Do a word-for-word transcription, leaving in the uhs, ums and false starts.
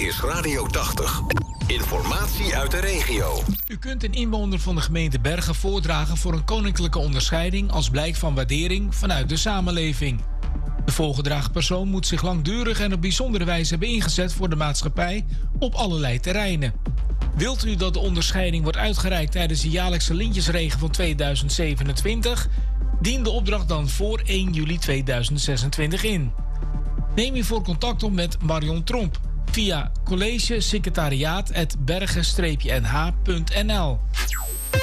is Radio tachtig. Informatie uit de regio. U kunt een inwoner van de gemeente Bergen voordragen voor een koninklijke onderscheiding als blijk van waardering vanuit de samenleving. De voorgedragen persoon moet zich langdurig en op bijzondere wijze hebben ingezet voor de maatschappij op allerlei terreinen. Wilt u dat de onderscheiding wordt uitgereikt tijdens de jaarlijkse lintjesregen van tweeduizend zevenentwintig? Dien de opdracht dan voor één juli tweeduizend zesentwintig in. Neem hiervoor contact op met Marion Tromp via collegesecretariaat apenstaartje bergen streepje n h punt n l.